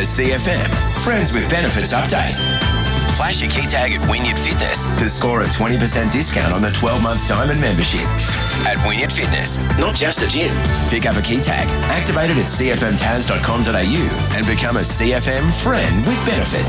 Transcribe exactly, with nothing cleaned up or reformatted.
A C F M Friends with Benefits update. Flash your key tag at Wynyard Fitness to score a twenty percent discount on the twelve-month Diamond membership. At Wynyard Fitness, not just a gym. Pick up a key tag, activate it at c f m taz dot com dot a u and become a C F M Friend with Benefits.